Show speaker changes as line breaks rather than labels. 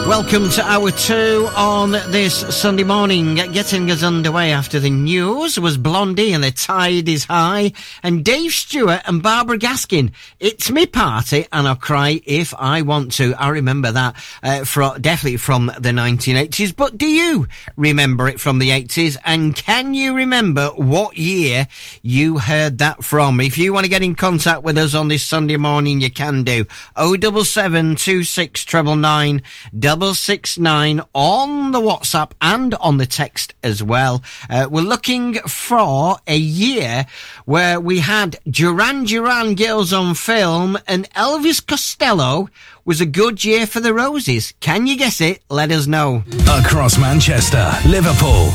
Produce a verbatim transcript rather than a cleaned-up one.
Welcome to hour two on this Sunday morning. Getting us underway after the news was Blondie and The Tide Is High, and Dave Stewart and Barbara Gaskin. It's me party and I'll cry if I want to. I remember that uh, from, definitely from the nineteen eighties. But do you remember it from the eighties? And can you remember what year you heard that from? If you want to get in contact with us on this Sunday morning, you can do. oh seven seven two six nine nine nine double six nine on the WhatsApp and on the text as well. Uh, we're looking for a year where we had Duran Duran Girls on Film and Elvis Costello was a good year for the Roses. Can you guess it? Let us know.
Across Manchester, Liverpool,